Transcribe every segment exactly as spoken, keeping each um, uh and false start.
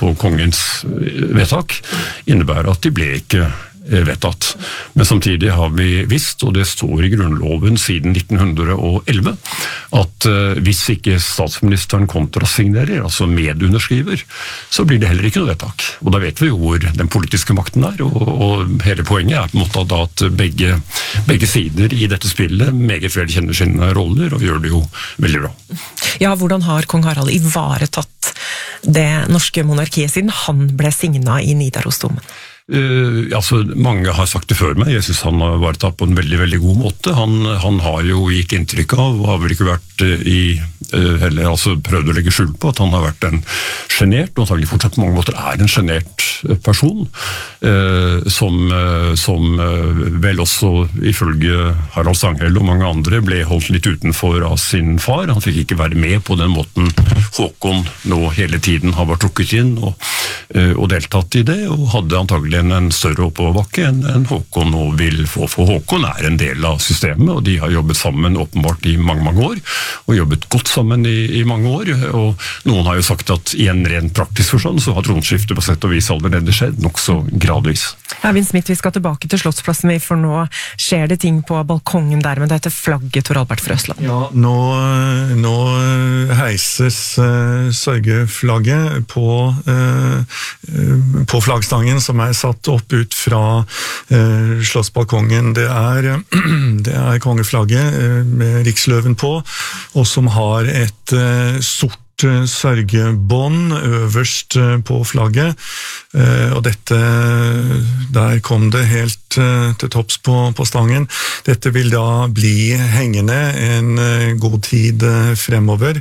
på kongens vedtak, innebærer at de ble ikke vedtatt. Men samtidig har vi visst, og det står i grunnloven siden nitten elleve, at hvis ikke statsministeren kontrasignerer, altså medunderskriver, så blir det heller ikke noe vedtak. Og da vet vi jo hvor den politiske makten er, og, og hele poenget er på en måte da at begge, begge sider i dette spillet meget vel kjenner sine roller, og gjør det jo veldig bra. Ja, hvordan har kong Harald ivaretatt det norske monarkiet siden han ble signet i Nidarosdomen? Uh, altså, mange har sagt det før meg. Jeg synes han har vært tatt på en veldig, veldig god måte. Han, han har jo gitt inntrykk av, og har vel ikke vært uh, i, uh, heller altså prøvd å legge skjul på, at han har vært en genert, og antagelig fortsatt på mange måter er en genert person, uh, som, uh, som uh, vel også ifølge Harald Stanghelle og mange andre ble holdt litt utenfor av sin far. Han fikk ikke være med på den måten Håkon nå hele tiden har vært trukket inn og, uh, og deltatt i det, og hadde antagelig en større oppoverbakke enn en Håkon nå vil få. For Håkon er en del av systemet, og de har jobbet sammen åpenbart i mange, mange år, og jobbet godt sammen i, i mange år, og noen har jo sagt at i en ren praktisk forstand så har tronskiftet på sett og vis allerede skjedd, nok så gradvis. Eivind Smith, vi skal tilbake til Slottsplassen, for nå skjer det ting på balkongen der, men det heter flagget Tor Albert Frøsland. Ja, nå, nå heises uh, sørgeflagget på, uh, på flaggstangen som er satt opp ut fra uh, slottsbalkongen. Det er, det er kongeflagget uh, med riksløven på, og som har et uh, sort sørgebånd øverst på flagget, og dette, der kom det helt til topps på, på stangen. Dette vil da bli hengende en god tid fremover.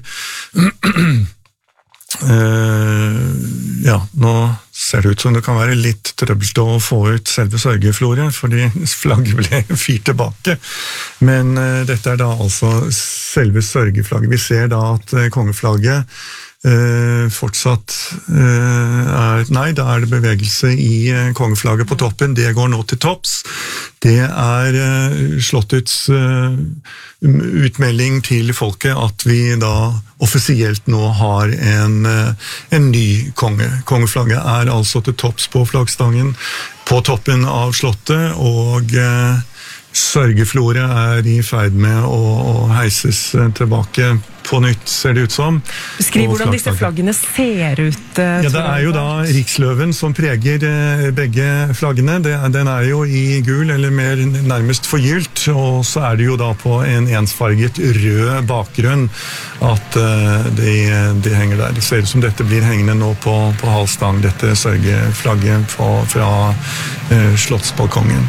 Ja, nå ser det ut som det kan være litt trøbbelt å få ut selve sørgefloret, fordi flagget ble fyrt tilbake. Men uh, dette er da altså selve sørgeflagget. Vi ser da at uh, kongeflagget uh, fortsatt uh, er, nei, da er det bevegelse i uh, kongeflagget på toppen. Det går nå til topps. Det er uh, slottets uh, utmelding til folket at vi da offisielt nå har en, en ny konge. Kongeflagget er altså til topps på flaggstangen på toppen av slottet, og eh, sørgefloret er i ferd med å, å heises tilbake på nytt, ser det ut som. Beskriv hvordan disse flaggene ser ut. Uh, ja, det er jo da riksløven som preger uh, begge flaggene. Det, den er jo i gul, eller mer nærmest forgylt, og så er det jo da på en ensfarget rød bakgrunn at uh, de, de henger der. Det ser ut som dette blir hengende nå på, på halvstang, dette sørgeflagget på, fra uh, slottsbalkongen.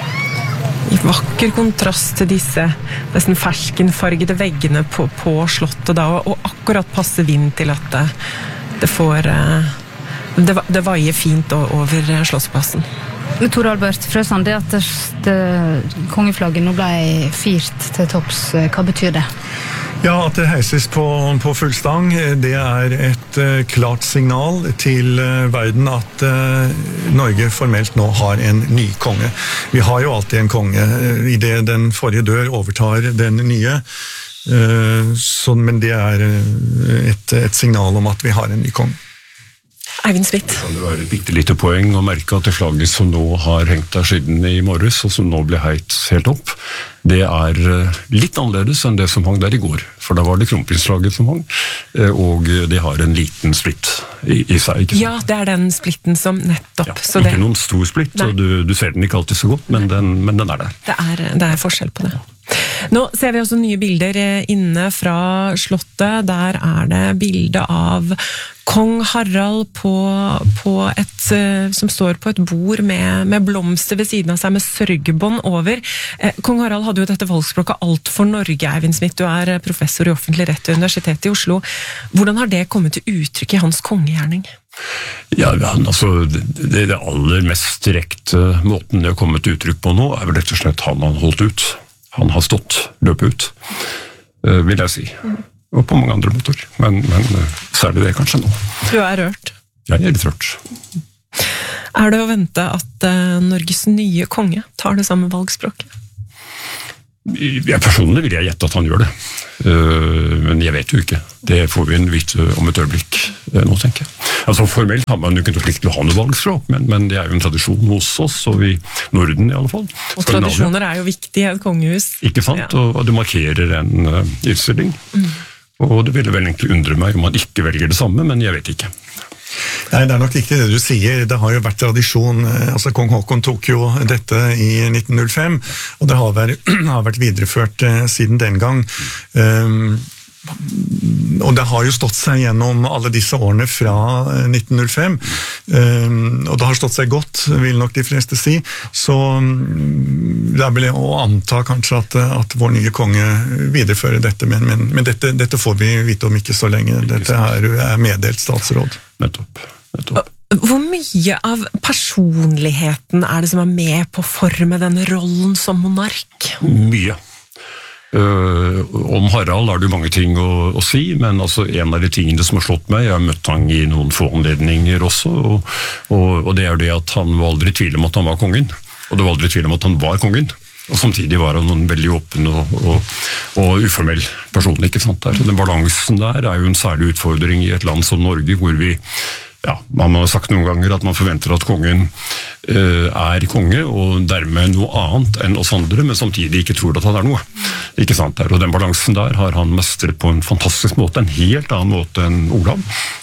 I vakker kontrast til disse nesten ferskenfargede veggene på, på slottet da, og akkurat passe vind til at det, det får det, det veier fint over slottsplassen. Tor Albert Frøsland, det at det, det, kongeflagget nå ble fyrt til topps, hva betyr det? Ja, at det heises på, på full stang, det er et uh, klart signal til uh, verden at uh, Norge formelt nå har en ny konge. Vi har jo alltid en konge, uh, i det den forrige dør overtar den nye, uh, så, men det er uh, et, et signal om at vi har en ny konge. Eivind Smith. Det kan være et viktig lite poeng å merke at det flagget som nå har hengt der siden i morges, og som nå ble heit helt opp, det er litt annerledes enn det som hang der i går. For da var det kronprinsflagget som hang, og det har en liten splitt i, i seg. Ikke sant? Ja, det er den splitten som nettopp. Ja, så ikke det... noen stor splitt, og du, du ser den ikke alltid så godt, men den, men den er der. Det er, det er forskjell på det. Nå ser vi også nye bilder inne fra slottet. Der er det bilde av kong Harald på, på et, som står på et bord med, med blomster ved siden av seg, med sørgebånd over. Eh, kong Harald hadde jo dette valgspråket Alt for Norge, Eivind Smith. Du er professor i offentlig rett ved Universitetet i Oslo. Hvordan har det kommet til uttrykk i hans kongegjerning? Ja, altså, det, det aller mest direkte måten det har kommet til uttrykk på nå, er vel rett og slett han han holdt ut. Han har stått, løpet ut, uh, vil jeg si. Og på mange andre måter. Men, men uh, særlig det kanskje nå. Du er rørt? Jeg er litt rørt. Er det å vente at uh, Norges nye konge tar det samme valgspråket? Ja, personlig vil jeg gjette at han gjør det, uh, men jeg vet jo ikke. Det får vi en vite om et øyeblikk uh, nå, tenker jeg. Altså Formelt har man jo ikke noe plikt til å ha noe valgspråk, men, men det er jo en tradisjon hos oss, og i Norden i alle fall. Og tradisjoner er jo viktig i et kongehus. Ikke sant, ja. og, og det markerer en uh, utstilling. Mm. Og det ville vel egentlig undre meg om man ikke velger det samme, men jeg vet ikke. Nei, det er nok riktig det du sier. Det har jo vært tradisjon, altså Kong Haakon tok jo dette i nitten null fem, og det har vært, har vært videreført eh, siden den gang. Um, og det har jo stått seg gjennom alle disse årene fra nitten null fem, um, og det har stått seg godt, vil nok de fleste si, så um, det er vel å anta kanskje at, at vår nye konge viderefører dette, men, men, men dette, dette får vi vite om ikke så lenge. Dette er, er meddelt statsråd. Nettopp. Nettopp. Hvor mye av personligheten er det som er med på å forme den rollen som monark? Mye. Uh, om Harald er det jo mange ting å, å si, men altså en av de tingene som har slått meg, jeg har møtt han i noen få anledninger også, og, og, og det er det at han var aldri i tvil om at han var kongen, og det var aldri i tvil om at han var kongen. Og samtidig var han en veldig åpen og, og, og uformell person, ikke sant? Der. Så den balansen der er jo en særlig utfordring i et land som Norge, hvor vi, ja, man har sagt noen ganger at man forventer at kongen eh, er konge, og dermed noe annet enn oss andre, men samtidig ikke tror at han er noe. Ikke sant? Der. Og den balansen der har han mestret på en fantastisk måte, en helt annen måte enn Olav.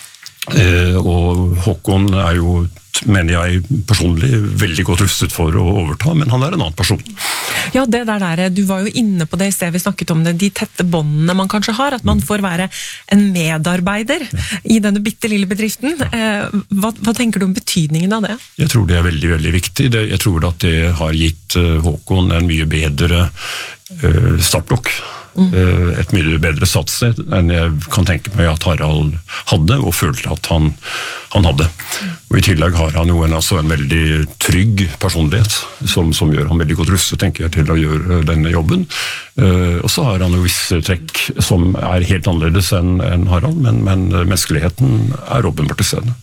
Eh, og Håkon er jo, mener jeg personlig, veldig godt rustet for å overta, men han er en annen person. Ja, det der der, du var jo inne på det i sted, vi snakket om det, de tette båndene man kanskje har, at man får være en medarbeider ja. i denne bitte lille bedriften. Eh, hva, hva tenker du om betydningen av det? Jeg tror det er veldig, veldig viktig. Det, jeg tror at det har gitt uh, Håkon en mye bedre uh, startblokk. Mm. Et mye bedre satssted enn jeg kan tenke meg at Harald hadde, og følte at han, han hadde. Og i tillegg har han jo en, altså en veldig trygg personlighet, som, som gjør han veldig godt rustet, tenker jeg, til å gjøre denne jobben. Uh, og så har han jo visse trekk som er helt annerledes enn, enn Harald, men, men menneskeligheten er åpenbart til stede.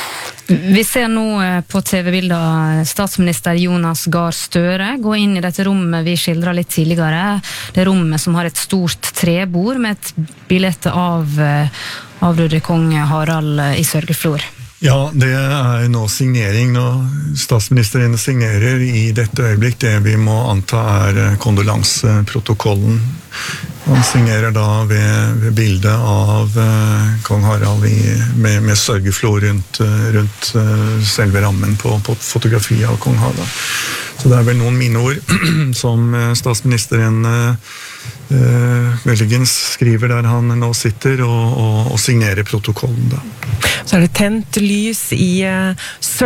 Vi ser nå på T V-bilder statsminister Jonas Gahr Støre gå inn i dette rommet vi skildret litt tidligere. Det rommet som har et stort trebord med et bilde av avdøde kong Harald i sørgeflor. Ja, det er nå signering. Når statsministeren signerer i dette øyeblikk, det vi må anta er kondolanseprotokollen. Han signerer da ved, ved bildet av uh, kong Harald i, med, med sørgeflor rundt, uh, rundt uh, selve rammen på, på fotografiet av kong Harald. Så det er vel noen minneord som uh, statsministeren uh, uh, Velgens skriver der han nå sitter og, og, og signerer protokollen da. Så er det tent lys i uh,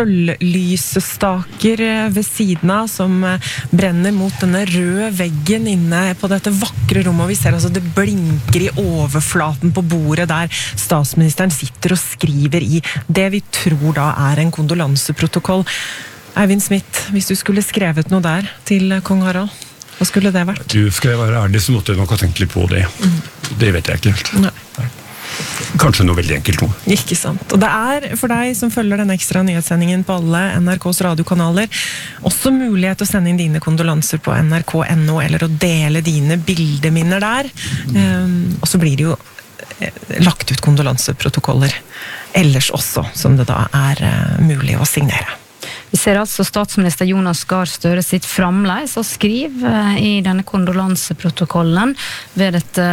sølvlysestaker uh, ved siden av, som uh, brenner mot denne røde veggen inne på dette vakre rommet, og vi ser altså det blinker i overflaten på bordet der statsministeren sitter og skriver i det vi tror da er en kondolanseprotokoll. Eivind Smith, hvis du skulle skrevet noe der til kong Harald, hva skulle det vært? Du, skal jeg være ærlig, så måtte jeg nok ha tenkt litt på det. Mm. Det vet jeg ikke helt. Nei. Nei. Kanskje noe veldig enkelt noe. Ikke sant. Og det er for deg som følger den ekstra nyhetssendingen på alle N R K's radiokanaler også mulighet til å sende inn dine kondolanser på N R K punktum N O eller å dele dine bildeminner der. Um, og så blir det jo lagt ut kondolanseprotokoller ellers også, som det da er uh, mulig å signere. Vi ser altså statsminister Jonas Gahr Støre sitt framleis og skriver i denne kondolanseprotokollen ved dette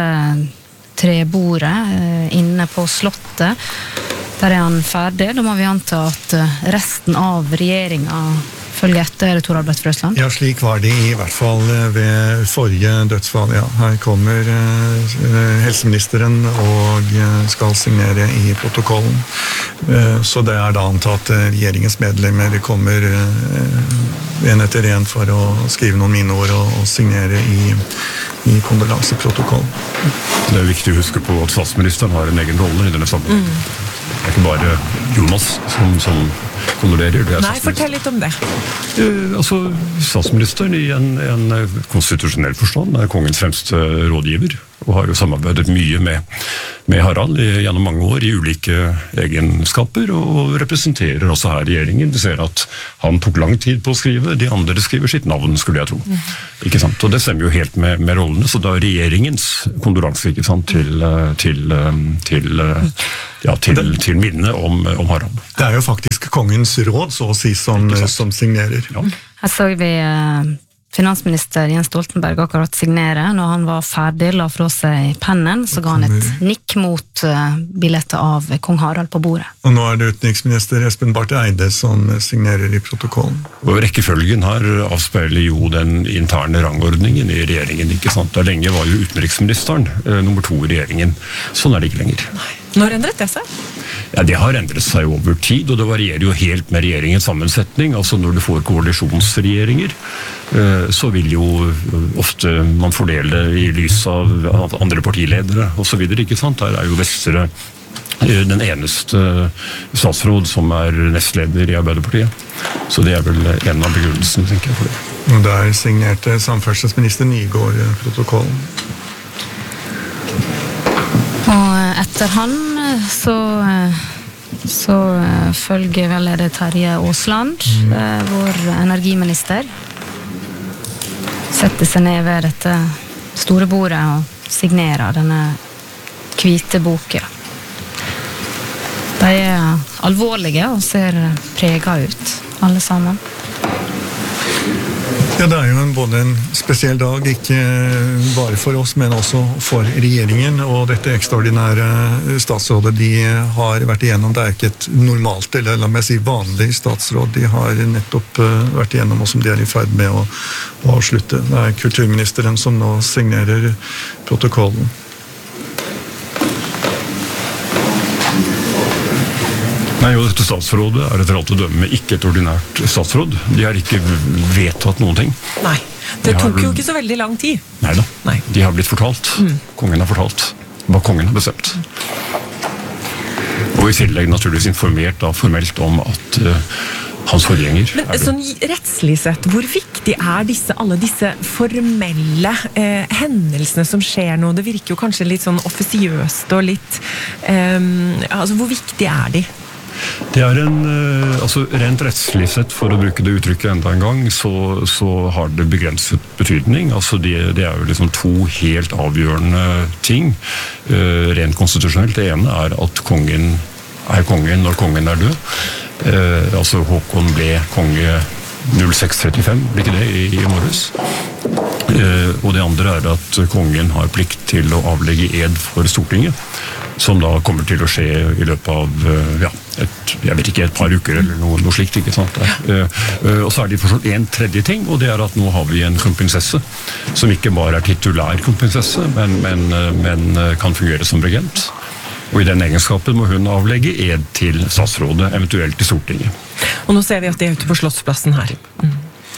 trebordet inne på slottet. Der er han ferdig. Da må vi anta at resten av regjeringen følger etter, Tor Albert Frøsland. Ja, slik var det i hvert fall ved forrige dødsfall. Ja, her kommer eh, helseministeren og skal signere i protokollen. Eh, så det er da antatt regjeringens medlemmer kommer eh, en etter en for å skrive noen minneord og, og signere i i kondolanseprotokollen. Det er viktig å huske på at statsministeren har en egen rolle i denne sammenhengen. Mm. Det er ikke bare Jonas som, som kondolerer. Det er Nei, fortell litt om det. Eh, altså, statsministeren i en, en konstitusjonell forstand er kongens fremste rådgiver. og har jo samarbeidet mye med, med Harald gjennom mange år i ulike egenskaper, og representerer også her regjeringen. Du ser at han tok lang tid på å skrive, de andre skriver sitt navn, skulle jeg tro. Mm. Ikke sant? Og det stemmer jo helt med, med rollene, så da er regjeringens kondolanse, ikke sant, til, til, til, ja, til, til minne om, om Harald. Det er jo faktisk kongens råd, så å si, som, som signerer. Ja. Her så vi finansminister Jens Stoltenberg akkurat signere. Når han var ferdig, la fra seg pennen, så ga han et nikk mot billettet av kong Harald på bordet. Og nå er det utenriksminister Espen Barth Eide som signerer i protokollen. Og rekkefølgen her avspeiler jo den interne rangordningen i regjeringen, ikke sant? Da lenge var jo utenriksministeren eh, nummer to i regjeringen. Sånn er det ikke lenger. Nei. Når endret det seg? Ja, det har endret seg over tid, og det varierer jo helt med regjeringens sammensetning. Altså når du får koalisjonsregjeringer, så vil jo ofte man fordele i lys av andre partiledere og så videre, ikke sant? Der er jo Vestre den eneste statsråd som er nestleder i Arbeiderpartiet. Så det er vel en av begrunnelsene, tenker jeg, for det. Og der signerte samferdselsminister Nygård protokollen. Og etter han så, så følger vel det Terje Aasland, mm. vår energiminister. Setter seg ned ved dette store bordet og signerer denne hvite boken. De er alvorlige og ser preget ut, alle sammen. Ja, det er jo en, både en spesiell dag, ikke bare for oss, men også for regjeringen, og dette ekstraordinære statsrådet de har vært igjennom. Det er ikke et normalt, eller la meg si vanlig statsråd. De har nettopp vært igjennom, og som de er i ferd med å, å avslutte. Det er kulturministeren som nå signerer protokollen. Nei, og dette statsrådet er etter alt å dømme ikke et ordinært statsråd. De har ikke vedtatt noen ting. Nei, det de tok har, jo ikke så veldig lang tid. Neida, Nei. De har blitt fortalt. Mm. Kongen har fortalt hva kongen har bestemt. Og i tillegg naturligvis informert da formelt om at uh, hans forgjenger Men er sånn rettslig sett, hvor viktig er disse, alle disse formelle eh, hendelsene som skjer nå? Det virker jo kanskje litt sånn offisiøst og litt eh, altså hvor viktig er de? Det er en, altså rent rettslig sett, for å bruke det uttrykket enda en gang, så, så har det begrenset betydning. Altså det, det er jo liksom to helt avgjørende ting, uh, rent konstitusjonelt. Det ene er at kongen er kongen når kongen er død. Uh, altså Håkon ble konge null seks trettifem, blir ikke det, i, i morges. Uh, og det andre er at kongen har plikt til å avlegge ed for Stortinget, som da kommer til å skje i løpet av ja, et, jeg vet ikke, et par uker eller noe, noe slikt, ikke sant? Uh, uh, og så er det forstått en tredje ting, og det er at nå har vi en kronprinsesse som ikke bare er titulær kronprinsesse, men, men, men kan fungere som regent. Og i den egenskapen må hun avlegge ed til statsrådet, eventuelt til Stortinget. Og nå ser vi at de er ute på Slottsplassen her. Mm.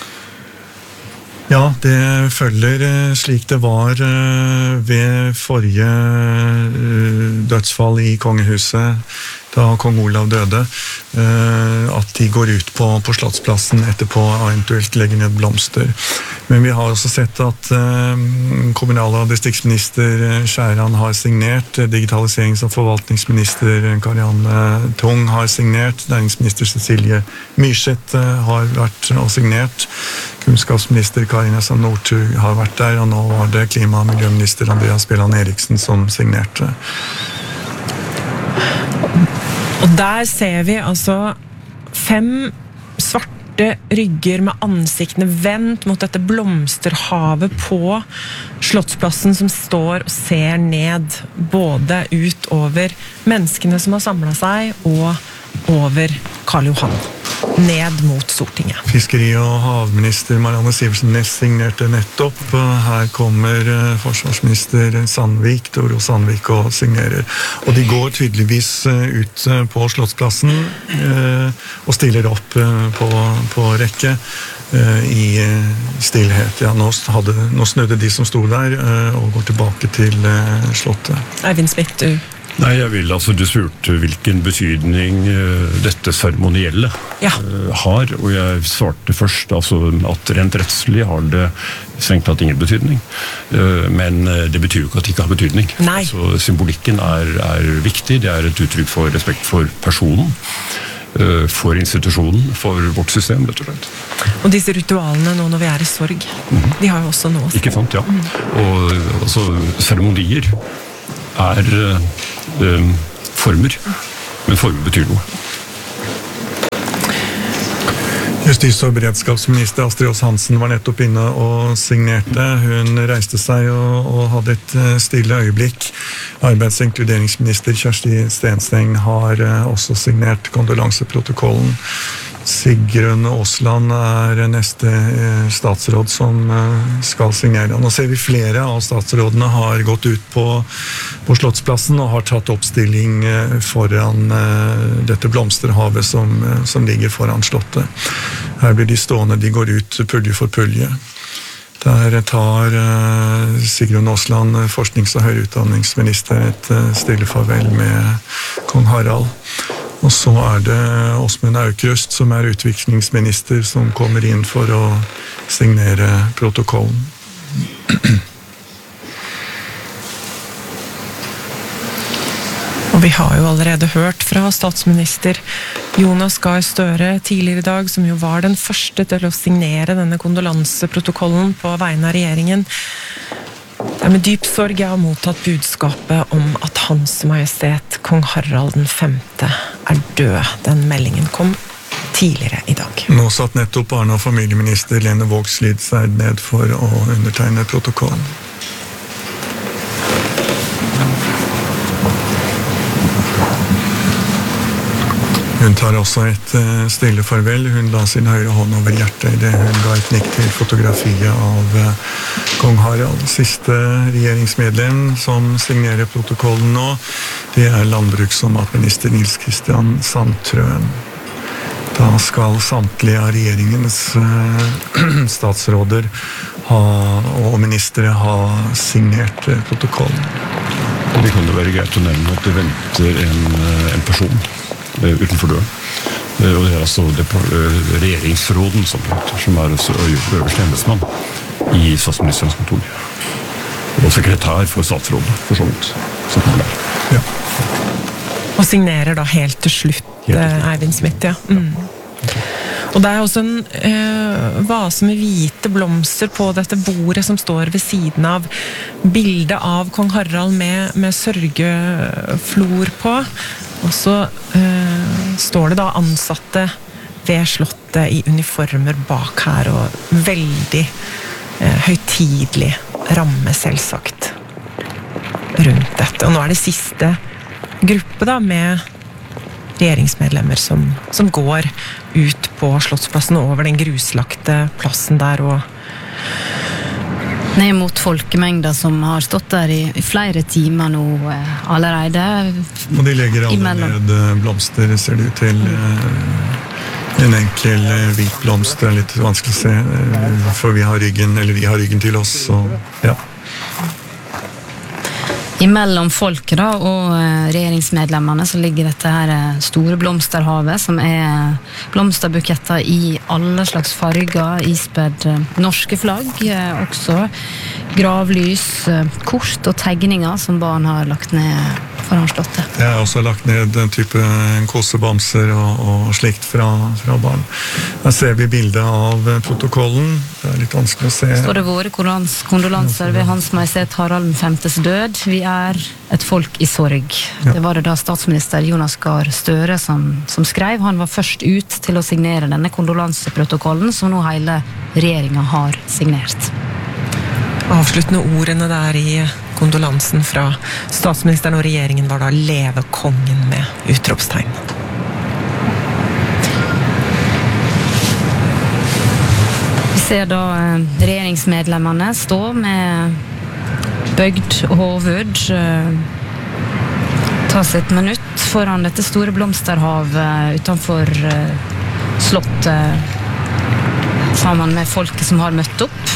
Ja, det følger slik det var ved forrige dødsfall i kongehuset, da kong Olav døde, at de går ut på, på Slottsplassen etterpå og eventuelt legger ned blomster. Men vi har også sett at kommunal- og distriktsminister Skjæran har signert, digitaliserings- og forvaltningsminister Karianne Tung har signert, næringsminister Cecilie Myrseth har vært og signert, kunnskapsminister Kari Nessa Nordtun har vært der, og nå var det klima- og miljøminister Andreas Bjelland Eriksen som signerte. Og der ser vi altså fem svarte rygger med ansiktene vendt mot dette blomsterhavet på Slottsplassen, som står og ser ned både ut over menneskene som har samlet seg, og over Karl Johan, ned mot Stortinget. Fiskeri- og havminister Marianne Sivertsen Næss signerte nettopp. Her kommer forsvarsminister Sandvik, Toro Sandvik, og signerer. Og de går tydeligvis ut på Slottsplassen og stiller opp på, på rekke i stillhet. Ja, nå, hadde, nå snudde de som sto der og går tilbake til Slottet. Eivind Smith, du Nei, jeg vil, altså du spurte hvilken betydning uh, dette seremonielle Ja. uh, har, og jeg svarte først altså, at rent rettslig har det strengt tatt ingen betydning. Uh, men uh, det betyr jo ikke at det ikke har betydning. Nei. Så symbolikken er, er viktig, det er et uttrykk for respekt for personen, uh, for institusjonen, for vårt system, rett og slett. Og disse ritualene nå når vi er i sorg, mm. de har jo også noe. Ikke sant, ja. Mm. Og altså, seremonier er uh, former, men former betyr noe. Justis- og beredskapsminister Astrid Aas Hansen var nettopp inne og signerte. Hun reiste seg og, og hadde et stille øyeblikk. Arbeids- og inkluderingsminister Kjersti Stensteng har også signert kondolanseprotokollen. Sigrun Aasland er neste statsråd som skal signere. Nå ser vi flere av statsrådene har gått ut på, på Slottsplassen og har tatt oppstilling foran dette blomsterhavet som, som ligger foran Slottet. Her blir de stående, de går ut pulje for pulje. Der tar Sigrun Aasland, forsknings- og høyere utdanningsminister, et stille farvel med kong Harald. Og så er det Åsmund Aukrust, som er utviklingsminister, som kommer inn for å signere protokollen. Og vi har jo allerede hørt fra statsminister Jonas Gahr Støre tidligere i dag, som jo var den første til å signere denne kondolanseprotokollen på vegne av regjeringen. Det er med dyp sorg jeg har mottatt budskapet om at Hans Majestet Kong Harald den femte er død. Den meldingen kom tidligere i dag. Nå satt nettopp barne- og familieminister Lene Vågslid seg ned for å undertegne protokollen. Hun tar også et uh, stille farvel. Hun la sin høyre hånd over hjertet i det hun ga et nikk til fotografiet av uh, kong Harald. Siste regjeringsmedlem som signerer protokollen nå, det er landbruks- og matminister Nils Kristian Sandtrøen. Da skal samtlige av regjeringens uh, statsråder ha, og ministere ha signert uh, protokollen. Og det kan jo være greit å nevne at det venter en, en person utenfor døren. Og det er altså det, regjeringsråden som heter, som er øverste embetsmann i statsministerens kontor. Og sekretær for statsrådet, for så vidt. Som kommer der. Ja. Og signerer da helt til slutt, helt til slutt. Eivind Smith, ja. Mm. Og det er også en eh, vase med hvite blomster på dette bordet som står ved siden av bildet av kong Harald med, med sørgeflor på. Og så eh, står det da ansatte ved Slottet i uniformer bak her, og veldig eh, høytidelig ramme selvsagt rundt dette. Og nå er det siste gruppe da med regjeringsmedlemmer som, som går ut på Slottsplassen over den gruslagte plassen der og ned mot folkemengder som har stått der i, i flere timer nå eh, allerede. Og de legger alle imellom. ned blomster, ser det ut til. Eh, en enkel eh, hvit blomst er litt vanskelig å se, eh, for vi har ryggen, eller de har ryggen til oss, så ja. Imellom folket da, og regjeringsmedlemmene så ligger dette her store blomsterhavet, som er blomsterbuketter i alle slags farger, ispedd norske flagg, også gravlys, kort og tegninger som barn har lagt ned foran Slottet. Jeg har også lagt ned en type kosebamser og, og slikt fra, fra barn. Her ser vi bildet av protokollen. Det er litt vanskelig å se. Står det våre kondolanser ved Hans Majestet Harald den femtes død. Vi er et folk i sorg. Ja. Det var det da statsminister Jonas Gahr Støre som, som skrev. Han var først ut til å signere denne kondolanseprotokollen, som nå hele regjeringen har signert. Avsluttende ordene der i kondolansen fra statsministeren og regjeringen var da «Leve kongen» med utropstegn. Vi ser da regjeringsmedlemmene stå med bøgd hoved, ta seg et minutt foran dette store blomsterhavet utenfor Slottet, sammen med folket som har møtt opp.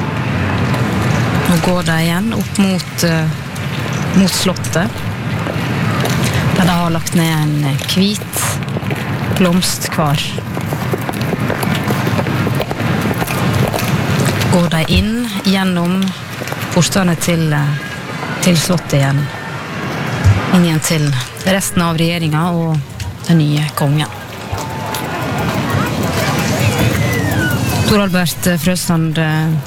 Nå går de igjen opp mot, uh, mot Slottet. Der de har lagt ned en hvit blomstkvar. Går de inn gjennom portene til, til slottet igjen. Inn igjen til resten av regjeringen og den nye kongen. Tor Albert Frøsland,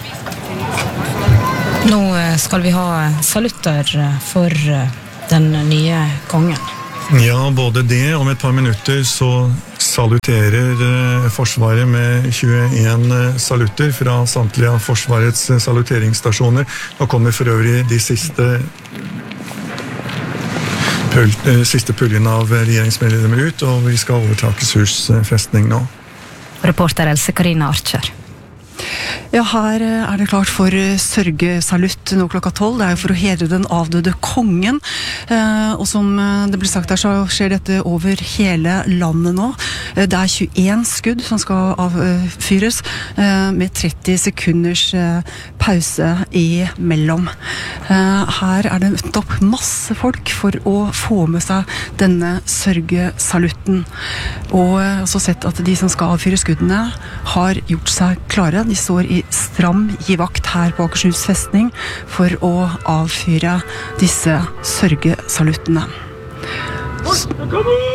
nå skal vi ha salutter for den nye kongen. Ja, både det. Om et par minutter så saluterer eh, Forsvaret med tjueen eh, salutter fra samtlige av Forsvarets eh, saluteringsstasjoner. Nå kommer for øvrig de siste, pul eh, siste puljen av regjeringsmedlemmer ut, og vi skal overta Akershus eh, festning nå. Reporter Else Karina Archer. Ja, her er det klart for sørgesalutt nå klokka tolv. Det er jo for å hedre den avdøde kongen. Og som det ble sagt her, så skjer dette over hele landet nå. Det er tjueen skudd som skal avfyres, med tretti sekunders pause imellom. Her er det møtt opp masse folk for å få med seg denne sørgesalutten. Og jeg har også sett at de som skal avfyre skuddene har gjort seg klare. De står i stram givakt her på Akershus festning for å avfyre disse sørgesaluttene.